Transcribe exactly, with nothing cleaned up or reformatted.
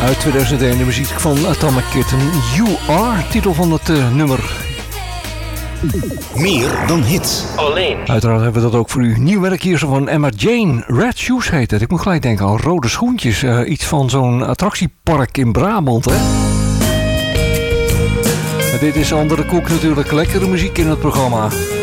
Uit tweeduizend één de muziek van Atomic Kitten. You Are, titel van het uh, nummer. Meer dan hits. Alleen. Uiteraard hebben we dat ook voor u. Nieuw werk hier zo van Emma Jane. Red Shoes heet het. Ik moet gelijk denken aan rode schoentjes. Uh, iets van zo'n attractiepark in Brabant, hè? Maar dit is andere koek natuurlijk. Lekkere muziek in het programma.